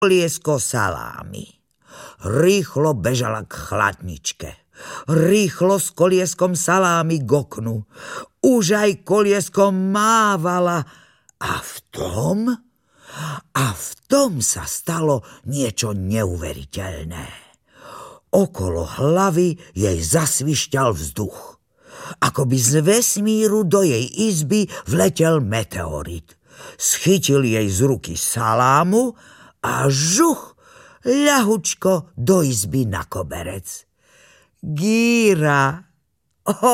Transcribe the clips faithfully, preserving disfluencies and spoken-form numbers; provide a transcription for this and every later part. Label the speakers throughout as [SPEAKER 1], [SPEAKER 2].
[SPEAKER 1] koliesko salámy. Rýchlo bežala k chladničke. Rýchlo s kolieskom salámy k oknu. Už aj kolieskom mávala. A v tom... A v tom sa stalo niečo neuveriteľné. Okolo hlavy jej zasvišťal vzduch. Akoby z vesmíru do jej izby vletel meteorit. Schytil jej z ruky salámu a žuch, ľahučko do izby na koberec. Gíra, ó,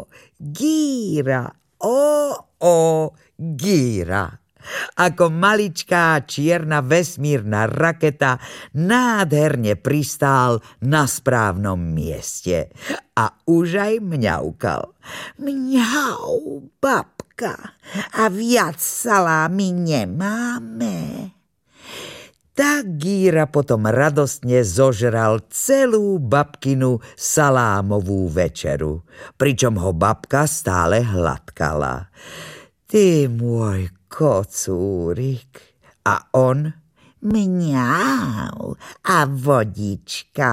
[SPEAKER 1] Gíra, ó, ó, Gíra. Ako maličká čierna vesmírna raketa nádherne pristál na správnom mieste a už aj mňaukal. Mňau, babka, a viac salámy nemáme. Tak Gíra potom radostne zožral celú babkinu salámovú večeru, pričom ho babka stále hladkala. Ty môj kocúrik. A on? Mňau, a vodička?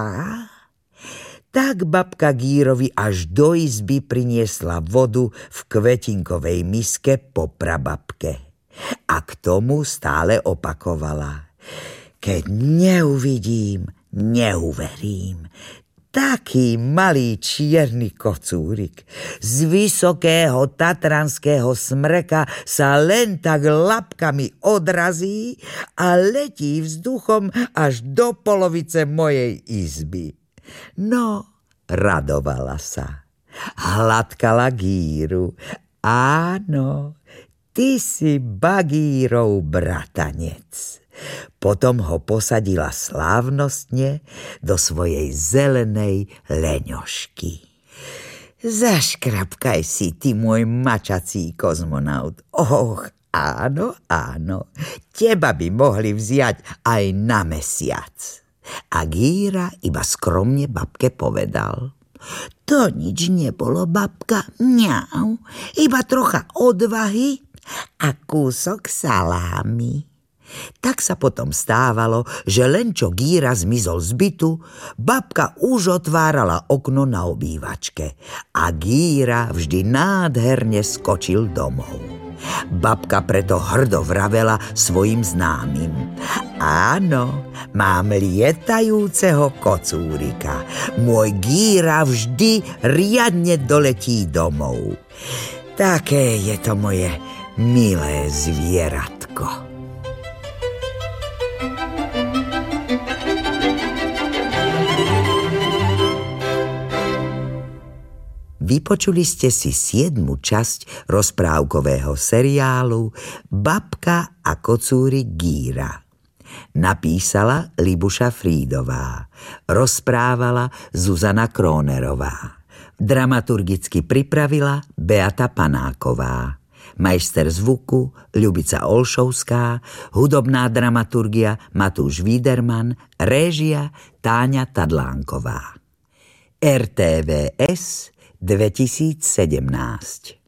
[SPEAKER 1] Tak babka Gírovi až do izby priniesla vodu v kvetinkovej miske po prababke. A k tomu stále opakovala. Keď neuvidím, neuverím. Taký malý čierny kocúrik z vysokého tatranského smreka sa len tak labkami odrazí a letí vzduchom až do polovice mojej izby. No, radovala sa. Hladkala Gíru. Áno, ty si Bagírov bratanec. Potom ho posadila slávnostne do svojej zelenej leňošky. Zaškrapkaj si, ty môj mačací kozmonaut. Och, áno, áno, teba by mohli vziať aj na mesiac. A Gíra iba skromne babke povedal. To nič nebolo, babka, mňau, iba trocha odvahy a kúsok salámy. Tak sa potom stávalo, že len čo Gíra zmizol z bytu, babka už otvárala okno na obývačke a Gíra vždy nádherne skočil domov. Babka preto hrdo vravela svojim známym. Áno, mám lietajúceho kocúrika. Môj Gíra vždy riadne doletí domov. Také je to moje milé zvieratko. Vypočuli ste si siedmu časť rozprávkového seriálu Babka a kocúrik Gíra. Napísala Libuša Frídová, rozprávala Zuzana Krónerová, dramaturgicky pripravila Beata Panáková, majster zvuku Ľubica Olšovská, hudobná dramaturgia Matúš Wiederman, réžia Táňa Tadlánková. er té vé es dvetisícsedemnásť.